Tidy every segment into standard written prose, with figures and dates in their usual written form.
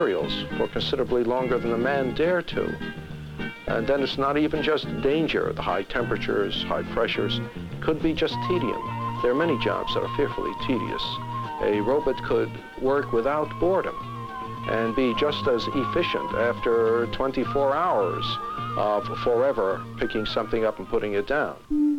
materials for considerably longer than a man dare to. And then it's not even just danger, the high temperatures, high pressures. It could be just tedium. There are many jobs that are fearfully tedious. A robot could work without boredom and be just as efficient after 24 hours of forever picking something up and putting it down.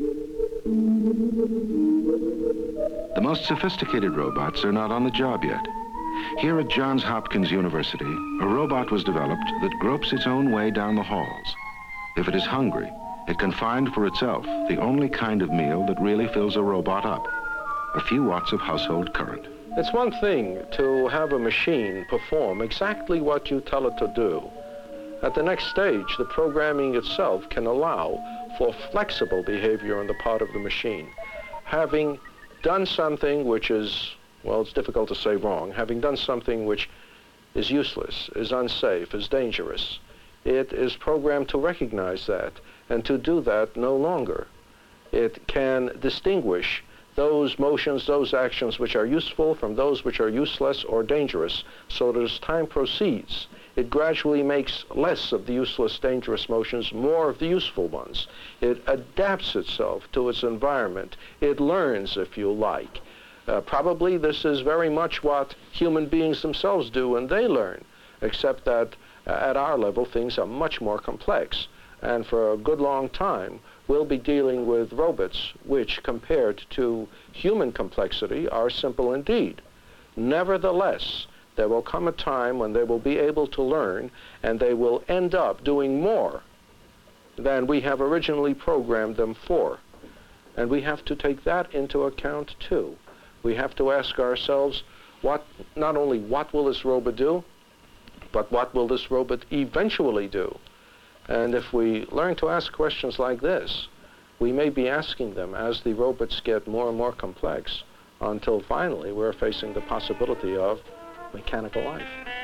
The most sophisticated robots are not on the job yet. Here at Johns Hopkins University, a robot was developed that gropes its own way down the halls. If it is hungry, it can find for itself the only kind of meal that really fills a robot up: a few watts of household current. It's one thing to have a machine perform exactly what you tell it to do. At the next stage, the programming itself can allow for flexible behavior on the part of the machine. Having done something which is, well, it's difficult to say wrong, having done something which is useless, is unsafe, is dangerous, it is programmed to recognize that and to do that no longer. It can distinguish those motions, those actions which are useful from those which are useless or dangerous, so that as time proceeds, it gradually makes less of the useless, dangerous motions, more of the useful ones. It adapts itself to its environment. It learns, if you like. Probably this is very much what human beings themselves do when they learn, except that at our level things are much more complex. And for a good long time, we'll be dealing with robots which, compared to human complexity, are simple indeed. Nevertheless, there will come a time when they will be able to learn, and they will end up doing more than we have originally programmed them for. And we have to take that into account too. We have to ask ourselves, not only what will this robot do, but what will this robot eventually do? And if we learn to ask questions like this, we may be asking them as the robots get more and more complex, until finally we're facing the possibility of mechanical life.